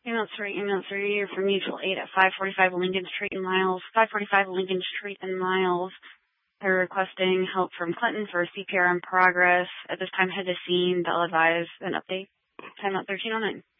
Ambulance 3, you're from Mutual Aid at 545 Lincoln Street in Miles. 545 Lincoln Street in Miles. They're requesting help from Clinton for CPR in progress. At this time, head to scene. They'll advise an update. Time out 1309.